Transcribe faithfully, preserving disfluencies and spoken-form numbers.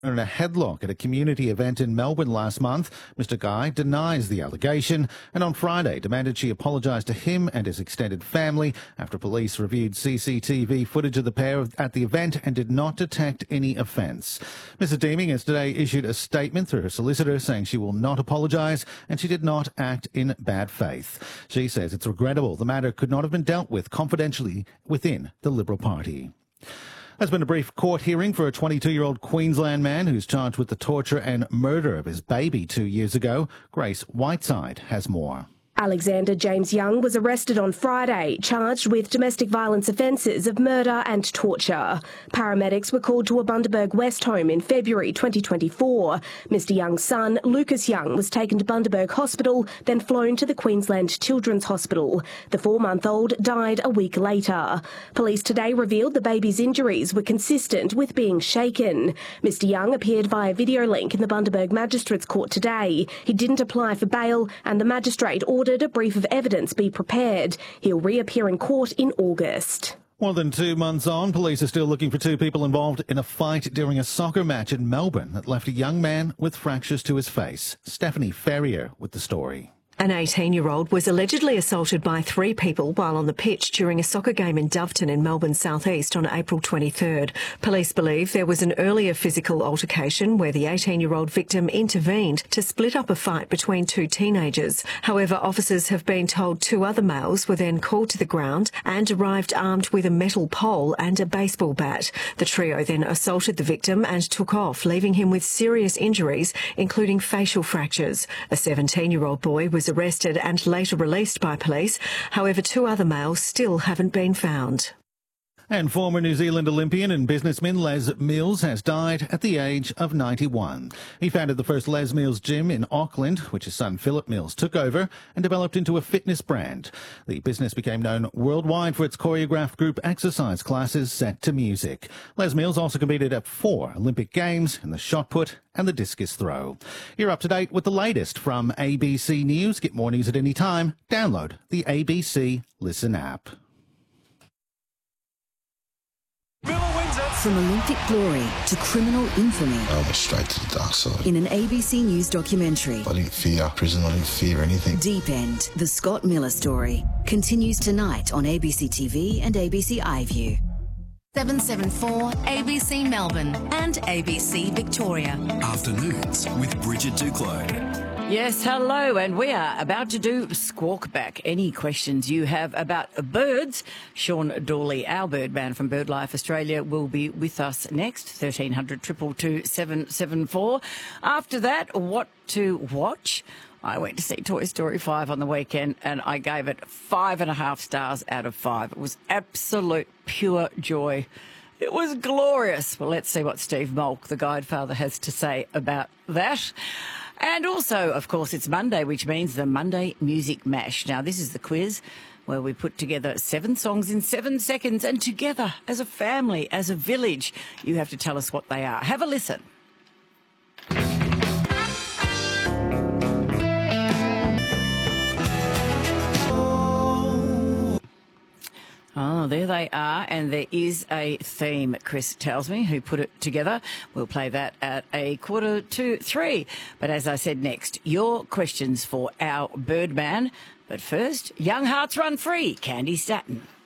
in a headlock at a community event in Melbourne last month. Mister Guy denies the allegation and on Friday demanded she apologise to him and his extended family after police reviewed C C T V footage of the pair at the event and did not detect any offence. Missus Deeming has today issued a statement through her solicitor saying she will not apologise and she did not act in bad faith. She says it's regrettable the matter could not have been dealt with confidentially within the Liberal Party. There's been a brief court hearing for a twenty-two-year-old Queensland man who's charged with the torture and murder of his baby two years ago. Grace Whiteside has more. Alexander James Young was arrested on Friday, charged with domestic violence offences of murder and torture. Paramedics were called to a Bundaberg West home in February twenty twenty-four. Mister Young's son, Lucas Young, was taken to Bundaberg Hospital, then flown to the Queensland Children's Hospital. The four-month-old died a week later. Police today revealed the baby's injuries were consistent with being shaken. Mister Young appeared via video link in the Bundaberg Magistrates Court today. He didn't apply for bail and the magistrate ordered a brief of evidence be prepared. He'll reappear in court in August. More than two months on, police are still looking for two people involved in a fight during a soccer match in Melbourne that left a young man with fractures to his face. Stephanie Ferrier with the story. An eighteen-year-old was allegedly assaulted by three people while on the pitch during a soccer game in Doveton in Melbourne's southeast on April twenty-third. Police believe there was an earlier physical altercation where the eighteen-year-old victim intervened to split up a fight between two teenagers. However, officers have been told two other males were then called to the ground and arrived armed with a metal pole and a baseball bat. The trio then assaulted the victim and took off, leaving him with serious injuries, including facial fractures. A seventeen-year-old boy was arrested and later released by police. However, two other males still haven't been found. And former New Zealand Olympian and businessman Les Mills has died at the age of ninety-one. He founded the first Les Mills gym in Auckland, which his son Philip Mills took over and developed into a fitness brand. The business became known worldwide for its choreographed group exercise classes set to music. Les Mills also competed at four Olympic Games in the shot put and the discus throw. You're up to date with the latest from A B C News. Get more news at any time. Download the A B C Listen app. From Olympic glory to criminal infamy. I went straight to the dark side. In an A B C News documentary. I didn't fear prison, I didn't fear anything. Deep End, the Scott Miller story, continues tonight on A B C T V and A B C iView. seven seven four A B C Melbourne and A B C Victoria. Afternoons with Bridget Duclos. Yes, hello, and we are about to do Squawk Back. Any questions you have about birds, Sean Dawley, our birdman from BirdLife Australia, will be with us next, thirteen hundred, two two two, seven seven four. After that, what to watch? I went to see Toy Story five on the weekend and I gave it five and a half stars out of five. It was absolute pure joy. It was glorious. Well, let's see what Steve Molk, the Guidefather, has to say about that. And also, of course, it's Monday, which means the Monday Music Mash. Now, this is the quiz where we put together seven songs in seven seconds and together as a family, as a village, you have to tell us what they are. Have a listen. Oh, there they are, and there is a theme, Chris tells me, who put it together. We'll play that at a quarter to three. But as I said, next, your questions for our Birdman. But first, Young Hearts Run Free, Candy Staton.